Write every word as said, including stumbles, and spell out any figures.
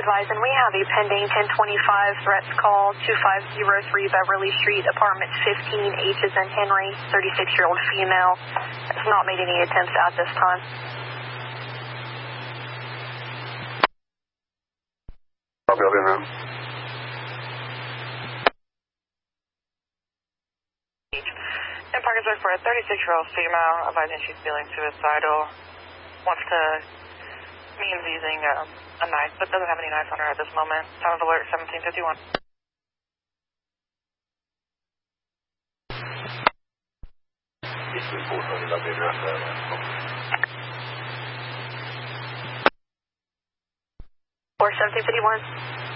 advised, and we have a pending ten twenty-five threats call, two five zero three Beverly Street, apartment fifteen, H is in Henry, thirty-six-year-old female. Has not made any attempts at this time. I'll building now. In Parkersburg for a thirty-six-year-old female, advising she's feeling suicidal, wants to, means using um, a knife, but doesn't have any knife on her at this moment. Time of alert, seventeen fifty-one. Or seventeen fifty-one.